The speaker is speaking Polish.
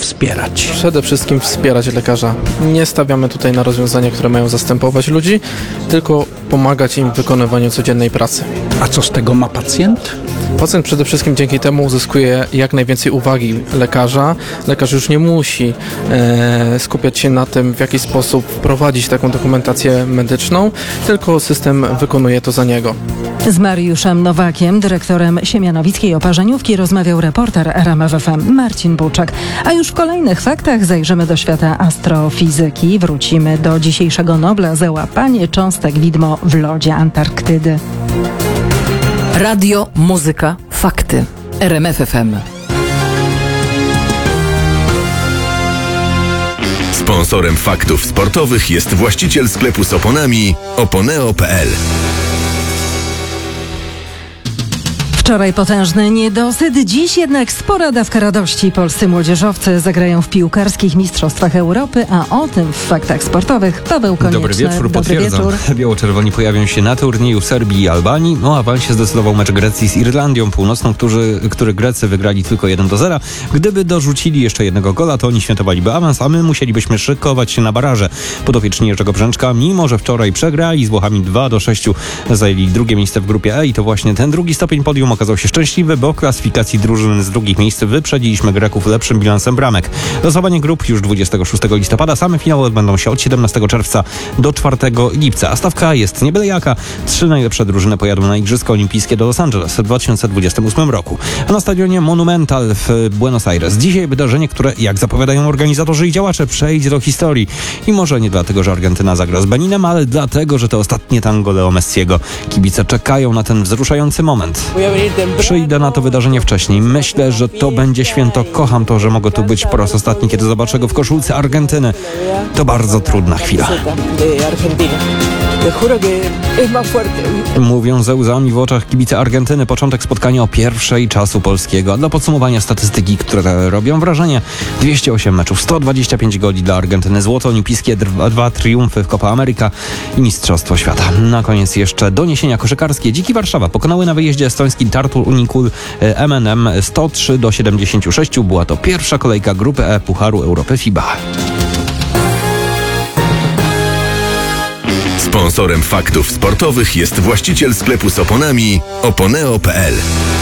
wspierać? Przede wszystkim wspierać lekarza. Nie stawiamy tutaj na rozwiązania, które mają zastępować ludzi, tylko pomagać im w wykonywaniu codziennej pracy. A co z tego ma pacjent? Pacjent przede wszystkim dzięki temu uzyskuje jak najwięcej uwagi lekarza. Lekarz już nie musi skupiać się na tym, w jaki sposób wprowadzić taką dokumentację medyczną, tylko system wykonuje to za niego. Z Mariuszem Nowakiem, dyrektorem siemianowickiej oparzeniówki, rozmawiał reporter RMF FM Marcin Buczek. A już w kolejnych faktach zajrzymy do świata astrofizyki. Wrócimy do dzisiejszego Nobla za łapanie cząstek widmo w lodzie Antarktydy. Radio, muzyka, fakty. RMF FM. Sponsorem faktów sportowych jest właściciel sklepu z oponami oponeo.pl. Wczoraj potężny niedosyt, dziś jednak spora dawka radości. Polscy młodzieżowcy zagrają w piłkarskich mistrzostwach Europy, a o tym w faktach sportowych Paweł Konieczny. Dobry wieczór, potwierdzam. Biało-czerwoni pojawią się na turnieju w Serbii i Albanii. O awansie zdecydował mecz Grecji z Irlandią Północną, który Grecy wygrali tylko 1-0. Gdyby dorzucili jeszcze jednego gola, to oni świętowaliby awans, a my musielibyśmy szykować się na baraże. Podopieczni Jerzego Brzęczka, mimo że wczoraj przegrali z Włochami 2-6, zajęli drugie miejsce w grupie E i to właśnie ten drugi stopień podium okazał się szczęśliwy, bo w klasyfikacji drużyn z drugich miejsc wyprzedziliśmy Greków lepszym bilansem bramek. Losowanie grup już 26 listopada, same finały odbędą się od 17 czerwca do 4 lipca, a stawka jest nie byle jaka. 3 najlepsze drużyny pojadą na Igrzyska Olimpijskie do Los Angeles w 2028 roku. A na stadionie Monumental w Buenos Aires dzisiaj wydarzenie, które, jak zapowiadają organizatorzy i działacze, przejdzie do historii. I może nie dlatego, że Argentyna zagra z Beninem, ale dlatego, że to ostatnie tango Leo Messiego. Kibice czekają na ten wzruszający moment. Przyjdę na to wydarzenie wcześniej. Myślę, że to będzie święto. Kocham to, że mogę tu być po raz ostatni, kiedy zobaczę go w koszulce Argentyny. To bardzo trudna chwila. Mówią ze łzami w oczach kibice Argentyny. Początek spotkania o pierwszej czasu polskiego. A dla podsumowania statystyki, które robią wrażenie: 208 meczów, 125 goli dla Argentyny, złoto olimpijskie, 2 triumfy w Copa America i Mistrzostwo Świata. Na koniec jeszcze doniesienia koszykarskie. Dziki Warszawa pokonały na wyjeździe estoński Tartu Unikul MNM 103-76. Była to pierwsza kolejka grupy E Pucharu Europy FIBA. Sponsorem faktów sportowych jest właściciel sklepu z oponami oponeo.pl.